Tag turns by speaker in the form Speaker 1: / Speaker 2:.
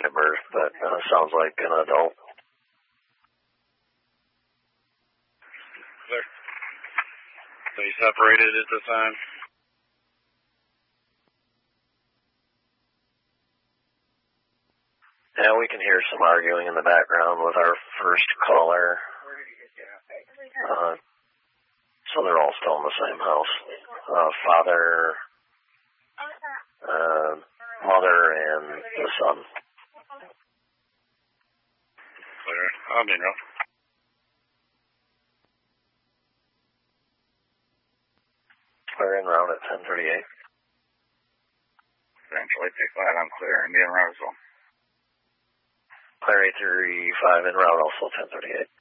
Speaker 1: of birth, but sounds like an adult.
Speaker 2: Clear. So you separated at the time?
Speaker 1: Yeah, we can hear some arguing in the background with our first caller. So they're all still in the same house. Father, mother, and the son.
Speaker 2: Clear. I'll be real.
Speaker 1: Clear en route at 10:38.
Speaker 2: Eventually take that. I'm clear and be en route as well.
Speaker 1: Clear 835 en route, also 10:38.